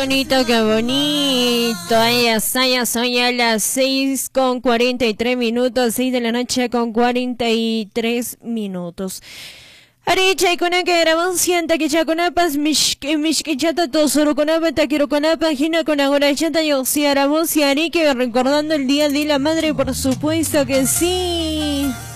Bonito, qué bonito. Ahí está, ya son ya las 6:43, 6 de la noche con 43 minutos. Aricha y con que grabamos sienta que ya con apas mishkichata tosoro con apa taquero con apa gina con agora chata y oxiaramos y ari que recordando el día de la madre, por supuesto que sí.